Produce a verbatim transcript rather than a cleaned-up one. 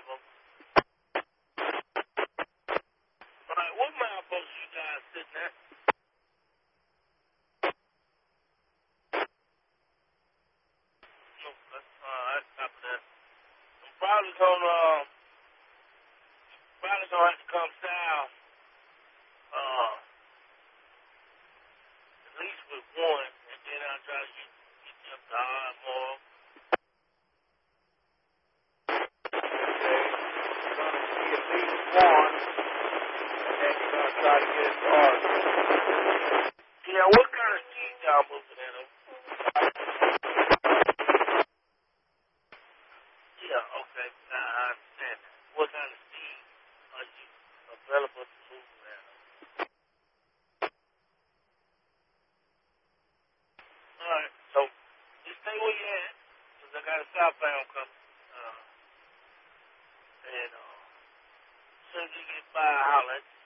them. All right, what milepost you guys sitting at? No, that's all right. Copy that. I'm probably gonna, uh, probably gonna have to come south, uh, at least with one, and then I'll try to get, get you up to Ardmore. One, and then you're going to try to get it to Arthur. Yeah, what kind of speed y'all moving at? Yeah, okay. Now, I understand that. What kind of speed are you available to move at? All right, so just stay where you at, because I got a southbound coming. Uh, and uh, as soon as you get by, I'll let you.